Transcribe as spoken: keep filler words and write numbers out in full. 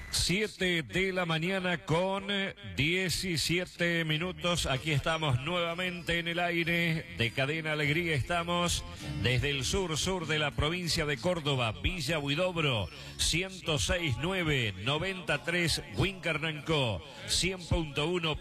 siete de la mañana con diecisiete minutos. Aquí estamos nuevamente en el aire de Cadena Alegría. Estamos desde el sur, sur de la provincia de Córdoba, Villa Huidobro, ciento seis punto nueve, noventa y tres Huincarnancó, cien punto uno